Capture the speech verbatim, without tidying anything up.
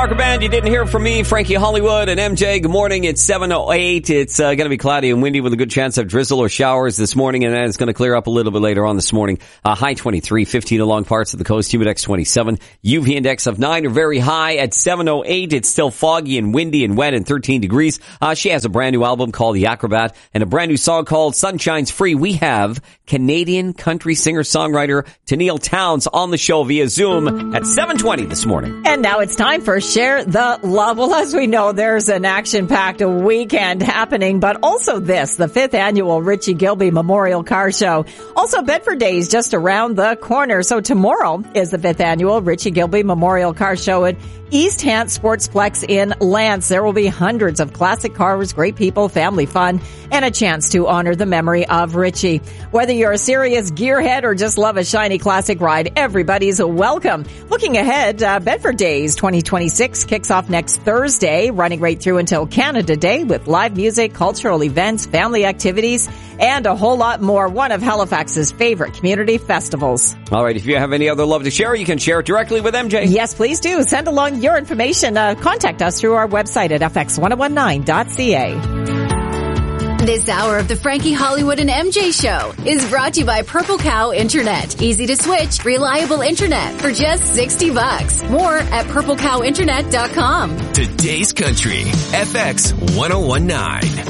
Parker Band, you didn't hear from me, Frankie Hollywood and M J. Good morning. It's seven oh eight. It's uh, going to be cloudy and windy with a good chance of drizzle or showers this morning, and then it's going to clear up a little bit later on this morning. Uh, high twenty-three, fifteen along parts of the coast, humidex twenty-seven, U V index of nine, or very high at seven oh eight. It's still foggy and windy and wet and thirteen degrees. Uh, she has a brand new album called The Acrobat and a brand new song called Sunshine's Free. We have Canadian country singer-songwriter Tenille Townes on the show via Zoom at seven twenty this morning. And now it's time for Share the Love. Well, as we know, there's an action-packed weekend happening, but also this, the fifth annual Richie Gilby Memorial Car Show. Also, Bedford Days just around the corner. So tomorrow is the fifth annual Richie Gilby Memorial Car Show at East Hants Sportsplex in Lance. There will be hundreds of classic cars, great people, family fun, and a chance to honor the memory of Richie. Whether you're a serious gearhead or just love a shiny classic ride, everybody's welcome. Looking ahead, uh, Bedford Days twenty twenty-six kicks off next Thursday, running right through until Canada Day with live music, cultural events, family activities, and a whole lot more. One of Halifax's favorite community festivals. All right, if you have any other love to share, you can share it directly with M J. Yes, please do. Send along your information. Uh, contact us through our website at f x ten nineteen dot c a. This hour of the Frankie Hollywood and M J Show is brought to you by Purple Cow Internet. Easy to switch, reliable internet for just sixty bucks. More at purple cow internet dot com. Today's Country, F X ten nineteen.